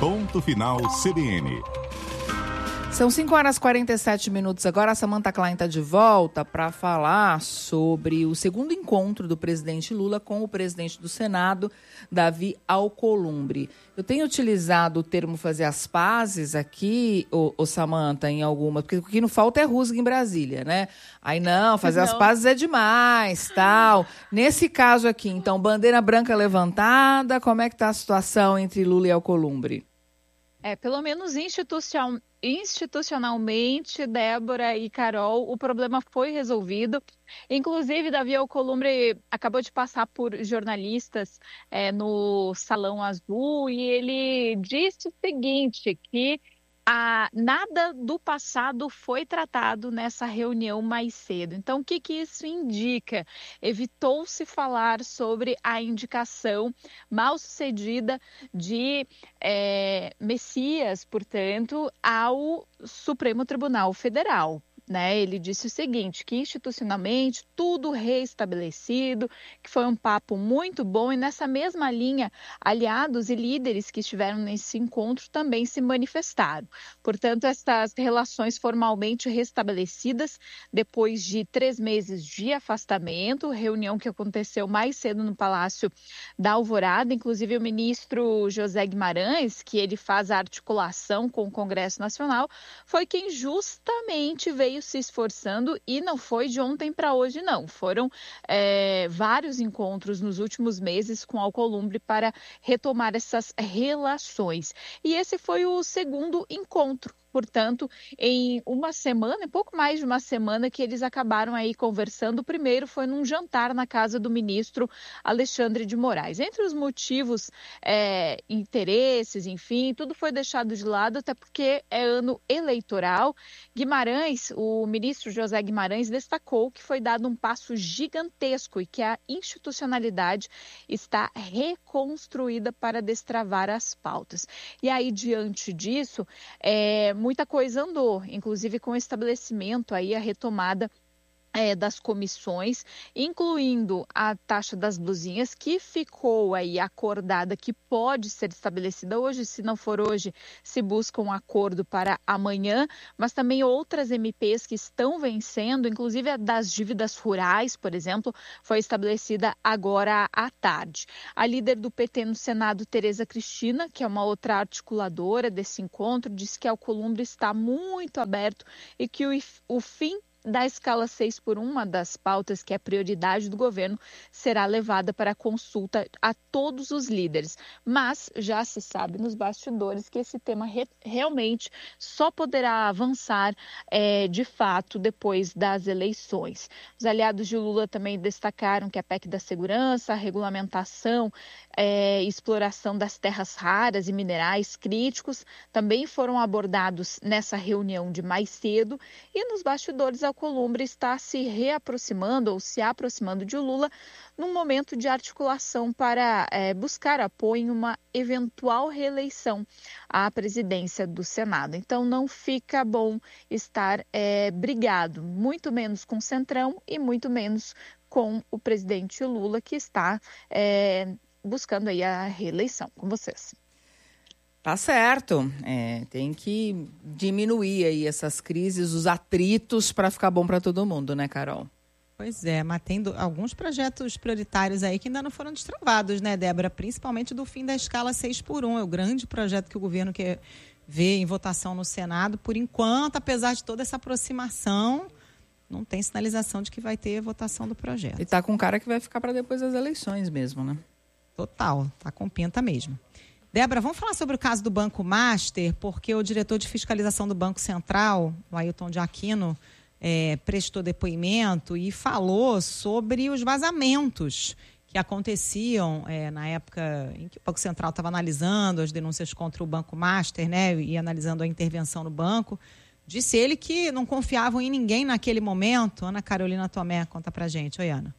Ponto Final CBN. São 5h47 agora. A Samantha Klein está de volta para falar sobre o segundo encontro do presidente Lula com o presidente do Senado, Davi Alcolumbre. Eu tenho utilizado o termo fazer as pazes aqui, Samantha, em alguma, porque o que não falta é rusga em Brasília, né? Aí não, fazer as pazes é demais, tal. Nesse caso aqui, então, bandeira branca levantada, como é que está a situação entre Lula e Alcolumbre? Pelo menos institucionalmente, Débora e Carol, o problema foi resolvido. Inclusive, Davi Alcolumbre acabou de passar por jornalistas no Salão Azul e ele disse o seguinte, que nada do passado foi tratado nessa reunião mais cedo. Então, o que isso indica? Evitou-se falar sobre a indicação mal sucedida de Messias, portanto, ao Supremo Tribunal Federal. Ele disse o seguinte, que institucionalmente tudo reestabelecido, que foi um papo muito bom e nessa mesma linha, aliados e líderes que estiveram nesse encontro também se manifestaram. Portanto, essas relações formalmente restabelecidas depois de 3 meses de afastamento, reunião que aconteceu mais cedo no Palácio da Alvorada, inclusive o ministro José Guimarães, que ele faz a articulação com o Congresso Nacional, foi quem justamente veio se esforçando e não foi de ontem para hoje, não. Foram vários encontros nos últimos meses com Alcolumbre para retomar essas relações. E esse foi o segundo encontro. Portanto, em uma semana, pouco mais de uma semana, que eles acabaram aí conversando. O primeiro foi num jantar na casa do ministro Alexandre de Moraes. Entre os motivos, interesses, enfim, tudo foi deixado de lado, até porque é ano eleitoral. Guimarães, o ministro José Guimarães, destacou que foi dado um passo gigantesco e que a institucionalidade está reconstruída para destravar as pautas. E aí, diante disso, muita coisa andou, inclusive com o estabelecimento, aí a retomada das comissões, incluindo a taxa das blusinhas, que ficou aí acordada, que pode ser estabelecida hoje, se não for hoje, se busca um acordo para amanhã, mas também outras MPs que estão vencendo, inclusive a das dívidas rurais, por exemplo, foi estabelecida agora à tarde. A líder do PT no Senado, Tereza Cristina, que é uma outra articuladora desse encontro, disse que Alcolumbre está muito aberto e que o fim da escala 6x1, uma das pautas que é prioridade do governo, será levada para consulta a todos os líderes. Mas já se sabe nos bastidores que esse tema realmente só poderá avançar de fato depois das eleições. Os aliados de Lula também destacaram que a PEC da segurança, a regulamentação e exploração das terras raras e minerais críticos também foram abordados nessa reunião de mais cedo e nos bastidores Alcolumbre está se reaproximando ou se aproximando de Lula num momento de articulação para buscar apoio em uma eventual reeleição à presidência do Senado. Então não fica bom estar brigado, muito menos com o Centrão e muito menos com o presidente Lula, que está buscando aí a reeleição. Com vocês. Tá certo, tem que diminuir aí essas crises, os atritos para ficar bom para todo mundo, né, Carol? Pois é, mas tem alguns projetos prioritários aí que ainda não foram destravados, né, Débora? Principalmente do fim da escala 6x1, é o grande projeto que o governo quer ver em votação no Senado. Por enquanto, apesar de toda essa aproximação, não tem sinalização de que vai ter votação do projeto. E tá com cara que vai ficar para depois das eleições mesmo, né? Total, tá com pinta mesmo. Débora, vamos falar sobre o caso do Banco Master, porque o diretor de fiscalização do Banco Central, o Ailton de Aquino, prestou depoimento e falou sobre os vazamentos que aconteciam na época em que o Banco Central estava analisando as denúncias contra o Banco Master, né, e analisando a intervenção no banco. Disse ele que não confiavam em ninguém naquele momento. Ana Carolina Tomé, conta pra gente. Oi, Ana.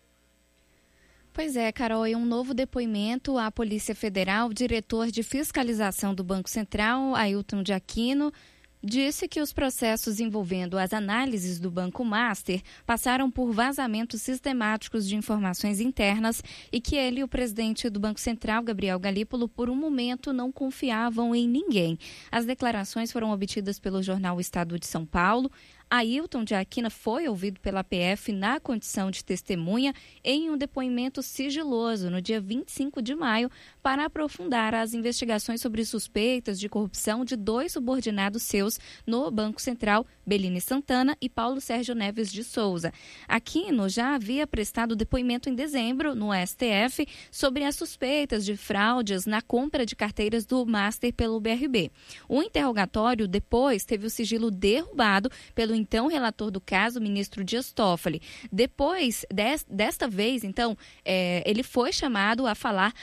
Pois é, Carol, em um novo depoimento à Polícia Federal, o diretor de fiscalização do Banco Central, Ailton de Aquino, disse que os processos envolvendo as análises do Banco Master passaram por vazamentos sistemáticos de informações internas e que ele e o presidente do Banco Central, Gabriel Galípolo, por um momento não confiavam em ninguém. As declarações foram obtidas pelo jornal Estado de São Paulo. Ailton de Aquino foi ouvido pela PF na condição de testemunha em um depoimento sigiloso no dia 25 de maio para aprofundar as investigações sobre suspeitas de corrupção de 2 subordinados seus no Banco Central, Bellini Santana e Paulo Sérgio Neves de Souza. Aquino já havia prestado depoimento em dezembro no STF sobre as suspeitas de fraudes na compra de carteiras do Master pelo BRB. O interrogatório depois teve o sigilo derrubado pelo então relator do caso, o ministro Dias Toffoli. Depois desta vez, então, ele foi chamado a falar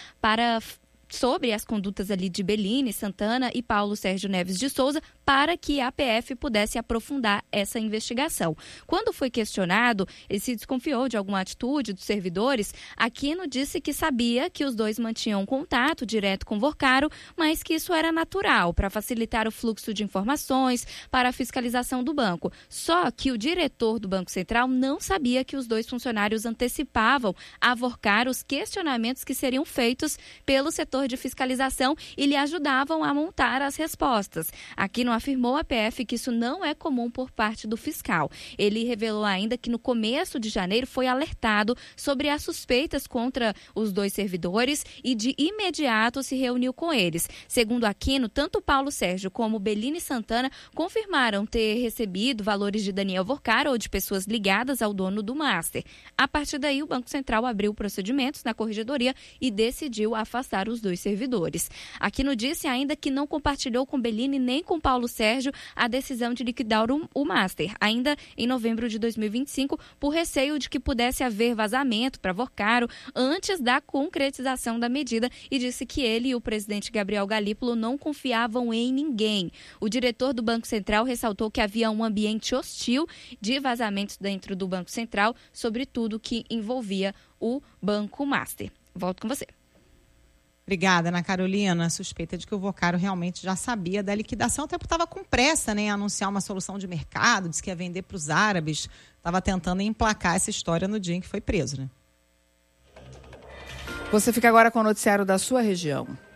sobre as condutas ali de Bellini, Santana e Paulo Sérgio Neves de Souza para que a PF pudesse aprofundar essa investigação. Quando foi questionado, ele se desconfiou de alguma atitude dos servidores. Aquino disse que sabia que os dois mantinham contato direto com Vorcaro, mas que isso era natural para facilitar o fluxo de informações para a fiscalização do banco. Só que o diretor do Banco Central não sabia que os dois funcionários antecipavam a Vorcaro os questionamentos que seriam feitos pelo setor de fiscalização e lhe ajudavam a montar as respostas. Aquino afirmou à PF que isso não é comum por parte do fiscal. Ele revelou ainda que no começo de janeiro foi alertado sobre as suspeitas contra os dois servidores e de imediato se reuniu com eles. Segundo Aquino, tanto Paulo Sérgio como Bellini Santana confirmaram ter recebido valores de Daniel Vorcaro ou de pessoas ligadas ao dono do Master. A partir daí, o Banco Central abriu procedimentos na corregedoria e decidiu afastar os dois servidores. Aquino disse ainda que não compartilhou com Bellini nem com Paulo Sérgio a decisão de liquidar o Master, ainda em novembro de 2025, por receio de que pudesse haver vazamento para Vorcaro antes da concretização da medida, e disse que ele e o presidente Gabriel Galípolo não confiavam em ninguém. O diretor do Banco Central ressaltou que havia um ambiente hostil de vazamentos dentro do Banco Central, sobretudo que envolvia o Banco Master. Volto com você. Obrigada, Ana Carolina. Suspeita de que o Vorcaro realmente já sabia da liquidação, até porque estava com pressa, né, em anunciar uma solução de mercado, disse que ia vender para os árabes, estava tentando emplacar essa história no dia em que foi preso, né? Você fica agora com o noticiário da sua região.